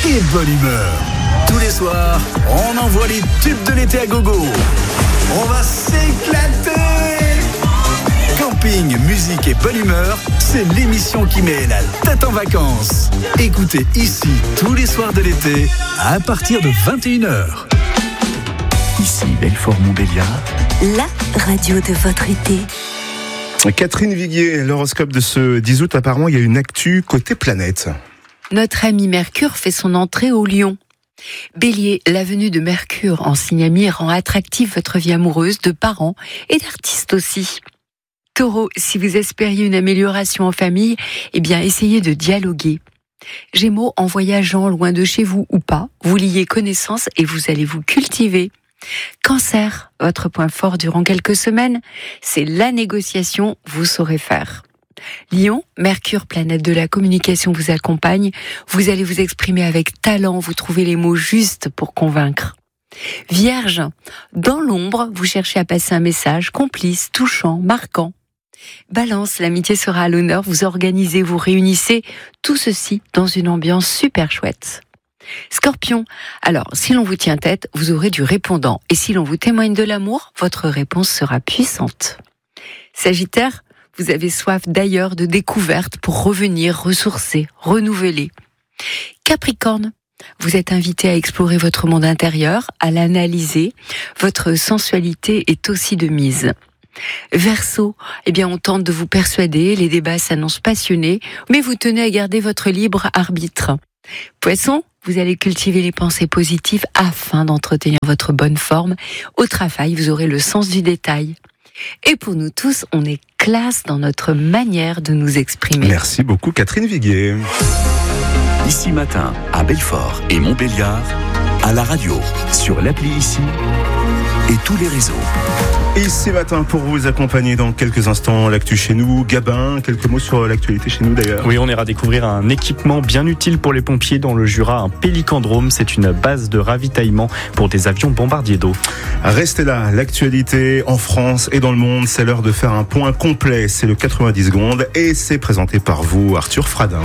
et bonne humeur. Tous les soirs, on envoie les tubes de l'été à gogo. On va s'éclater. Camping, musique et bonne humeur, c'est l'émission qui met la tête en vacances. Écoutez ici tous les soirs de l'été à partir de 21h. Ici Belfort-Montbéliard, la radio de votre été. Catherine Viguier, l'horoscope de ce 10 août, apparemment il y a une actu côté planète. Notre ami Mercure fait son entrée au Lion. Bélier, la venue de Mercure en signe ami rend attractive votre vie amoureuse, de parents et d'artistes aussi. Taureau, si vous espériez une amélioration en famille, essayez de dialoguer. Gémeaux, en voyageant loin de chez vous ou pas, vous liez connaissance et vous allez vous cultiver. Cancer, votre point fort durant quelques semaines, c'est la négociation, vous saurez faire. Lion, Mercure, planète de la communication, vous accompagne. Vous allez vous exprimer avec talent, vous trouvez les mots justes pour convaincre. Vierge, dans l'ombre, vous cherchez à passer un message complice, touchant, marquant. Balance, l'amitié sera à l'honneur, vous organisez, vous réunissez, tout ceci dans une ambiance super chouette. Scorpion, alors si l'on vous tient tête, vous aurez du répondant, et si l'on vous témoigne de l'amour, votre réponse sera puissante. Sagittaire, vous avez soif d'ailleurs de découvertes pour revenir, ressourcer, renouveler. Capricorne, vous êtes invité à explorer votre monde intérieur, à l'analyser, votre sensualité est aussi de mise. Verseau, on tente de vous persuader, les débats s'annoncent passionnés, mais vous tenez à garder votre libre arbitre. Poisson, vous allez cultiver les pensées positives afin d'entretenir votre bonne forme. Au travail, vous aurez le sens du détail. Et pour nous tous, on est classe dans notre manière de nous exprimer. Merci beaucoup Catherine Viguier. Ici Matin, à Belfort et Montbéliard, à la radio, sur l'appli Ici et tous les réseaux. Ici Matin pour vous accompagner dans quelques instants l'actu chez nous. Gabin, quelques mots sur l'actualité chez nous d'ailleurs. Oui, on ira découvrir un équipement bien utile pour les pompiers dans le Jura, un pélicandrome. C'est une base de ravitaillement pour des avions bombardiers d'eau. Restez là, l'actualité en France et dans le monde, c'est l'heure de faire un point complet. C'est le 90 secondes et c'est présenté par vous, Arthur Fradin.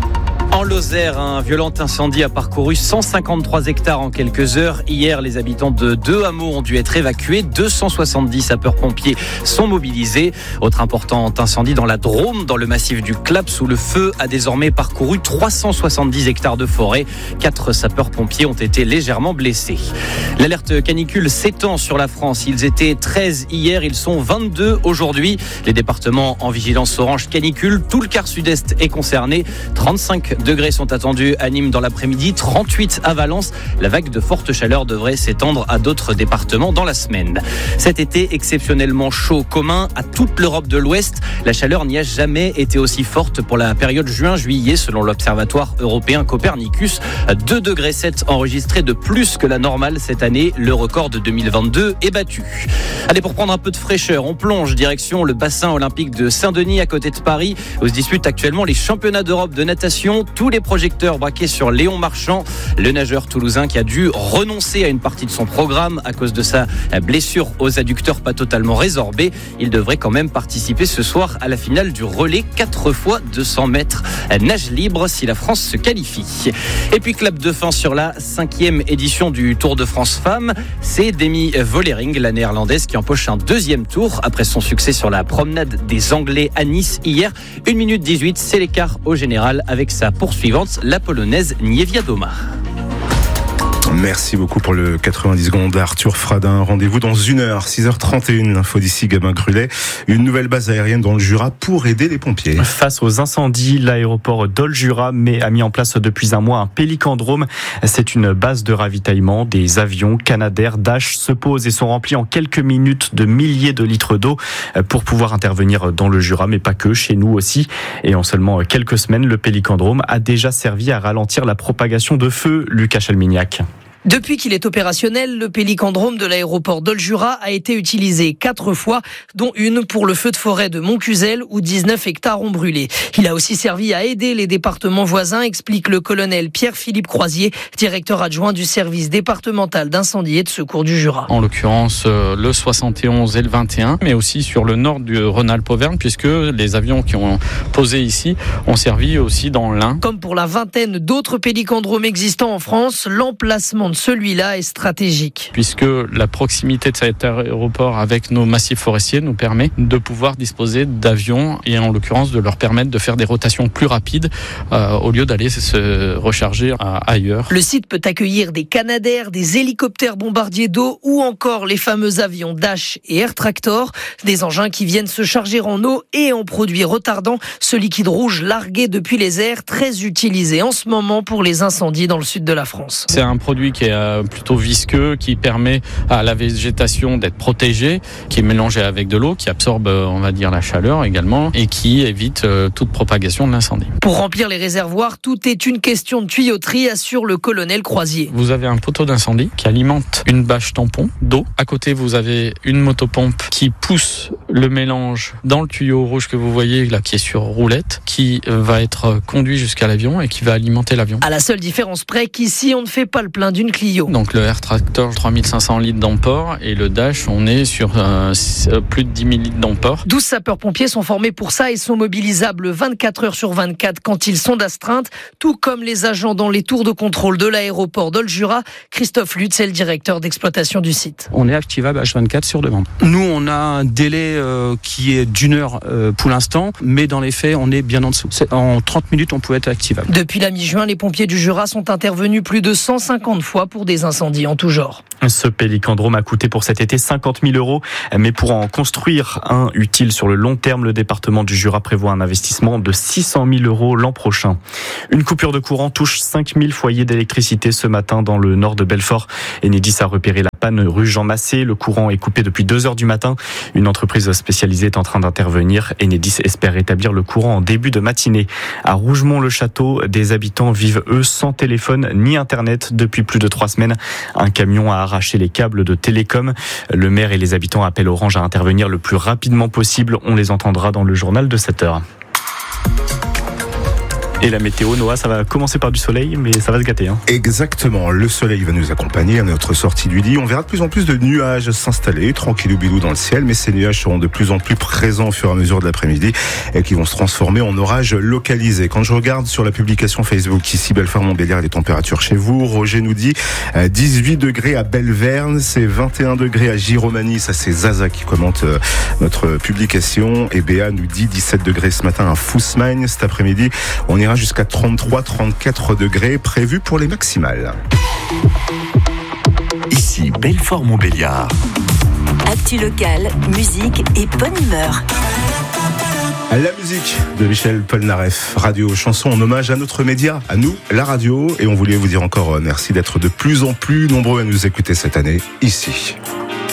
En Lozère, un violent incendie a parcouru 153 hectares en quelques heures. Hier, les habitants de 2 hameaux ont dû être évacués. 270 sapeurs-pompiers sont mobilisés. Autre important incendie dans la Drôme, dans le massif du Claps, où le feu a désormais parcouru 370 hectares de forêt. 4 sapeurs-pompiers ont été légèrement blessés. L'alerte canicule s'étend sur la France. Ils étaient 13 hier, ils sont 22 aujourd'hui. Les départements en vigilance orange canicule, tout le quart sud-est est concerné. 35 degrés sont attendus à Nîmes dans l'après-midi, 38 à Valence. La vague de forte chaleur devrait s'étendre à d'autres départements dans la semaine. Cet été exceptionnellement chaud, commun à toute l'Europe de l'Ouest. La chaleur n'y a jamais été aussi forte pour la période juin-juillet, selon l'Observatoire européen Copernicus. 2,7 degrés enregistrés de plus que la normale cette année. Le record de 2022 est battu. Allez, pour prendre un peu de fraîcheur, on plonge direction le bassin olympique de Saint-Denis, à côté de Paris, où se disputent actuellement les championnats d'Europe de natation. Tous les projecteurs braqués sur Léon Marchand, le nageur toulousain qui a dû renoncer à une partie de son programme à cause de sa blessure aux adducteurs pas totalement résorbée. Il devrait quand même participer ce soir à la finale du relais 4 fois 200 mètres nage libre si la France se qualifie. Et puis clap de fin sur la 5e édition du Tour de France Femmes. C'est Demi Vollering, la néerlandaise, qui empoche un 2e tour après son succès sur la promenade des Anglais à Nice hier. 1 minute 18, c'est l'écart au général avec sa poursuivante, la polonaise Niewiadoma. Merci beaucoup pour le 90 secondes Arthur Fradin. Rendez-vous dans 1 heure, 6h31. L'info d'ici, Gabin Grulet. Une nouvelle base aérienne dans le Jura pour aider les pompiers. Face aux incendies, l'aéroport d'Ol-Jura a mis en place depuis un mois un pélicandrome. C'est une base de ravitaillement. Des avions, Canadair, Dash se posent et sont remplis en quelques minutes de milliers de litres d'eau pour pouvoir intervenir dans le Jura, mais pas que, chez nous aussi. Et en seulement quelques semaines, le pélicandrome a déjà servi à ralentir la propagation de feu. Lucas Chalmignac. Depuis qu'il est opérationnel, le pélicandrome de l'aéroport d'Oljura a été utilisé 4 fois, dont une pour le feu de forêt de Montcuzel où 19 hectares ont brûlé. Il a aussi servi à aider les départements voisins, explique le colonel Pierre-Philippe Croisier, directeur adjoint du service départemental d'incendie et de secours du Jura. En l'occurrence, le 71 et le 21, mais aussi sur le nord du Rhône-Alpes-Auvergne, puisque les avions qui ont posé ici ont servi aussi dans l'Ain. Comme pour la vingtaine d'autres pélicandromes existants en France, l'emplacement de celui-là est stratégique. Puisque la proximité de cet aéroport avec nos massifs forestiers nous permet de pouvoir disposer d'avions et en l'occurrence de leur permettre de faire des rotations plus rapides au lieu d'aller se recharger ailleurs. Le site peut accueillir des Canadair, des hélicoptères bombardiers d'eau ou encore les fameux avions Dash et Air Tractor, des engins qui viennent se charger en eau et en produits retardants, ce liquide rouge largué depuis les airs, très utilisé en ce moment pour les incendies dans le sud de la France. C'est un produit qui est plutôt visqueux, qui permet à la végétation d'être protégée, qui est mélangé avec de l'eau, qui absorbe, on va dire, la chaleur également et qui évite toute propagation de l'incendie. Pour remplir les réservoirs, tout est une question de tuyauterie, assure le colonel Croisier. Vous avez un poteau d'incendie qui alimente une bâche tampon d'eau. À côté, vous avez une motopompe qui pousse le mélange dans le tuyau rouge que vous voyez là, qui est sur roulette, qui va être conduit jusqu'à l'avion et qui va alimenter l'avion. À la seule différence près qu'ici, on ne fait pas le plein d'une Clio. Donc le Air Tractor, 3500 litres d'amport et le Dash, on est sur plus de 10 000 litres d'amport. 12 sapeurs-pompiers sont formés pour ça et sont mobilisables 24 heures sur 24 quand ils sont d'astreinte, tout comme les agents dans les tours de contrôle de l'aéroport d'Oljura. Christophe Lutz est le directeur d'exploitation du site. On est activable H24 sur demande. Nous, on a un délai qui est d'1 heure pour l'instant, mais dans les faits, on est bien en dessous. En 30 minutes, on peut être activable. Depuis la mi-juin, les pompiers du Jura sont intervenus plus de 150 fois pour des incendies en tout genre. Ce pélicandrome a coûté pour cet été 50 000 €, mais pour en construire un utile sur le long terme, le département du Jura prévoit un investissement de 600 000 € l'an prochain. Une coupure de courant touche 5 000 foyers d'électricité ce matin dans le nord de Belfort. Enedis a repéré la panne rue Jean Massé. Le courant est coupé depuis 2 heures du matin. Une entreprise spécialisée est en train d'intervenir. Enedis espère rétablir le courant en début de matinée. À Rougemont-le-Château, des habitants vivent eux sans téléphone ni internet depuis plus de 3 semaines. Un camion a arraché les câbles de télécom. Le maire et les habitants appellent Orange à intervenir le plus rapidement possible. On les entendra dans le journal de 7h. Et la météo, Noah, ça va commencer par du soleil, mais ça va se gâter. Exactement, le soleil va nous accompagner à notre sortie du lit. On verra de plus en plus de nuages s'installer, tranquillou bilou dans le ciel, mais ces nuages seront de plus en plus présents au fur et à mesure de l'après-midi et qui vont se transformer en orages localisés. Quand je regarde sur la publication Facebook, ici Belfort-Montbéliard et les températures chez vous, Roger nous dit 18 degrés à Belverne, c'est 21 degrés à Giromagny, ça c'est Zaza qui commente notre publication, et Béa nous dit 17 degrés ce matin à Fousmagne. Cet après-midi, on ira jusqu'à 33-34 degrés prévus pour les maximales. Ici Belfort-Montbéliard. Actu locale, musique et bonne humeur. La musique de Michel Polnareff, radio, chanson en hommage à notre média, à nous, la radio. Et on voulait vous dire encore merci d'être de plus en plus nombreux à nous écouter cette année, ici.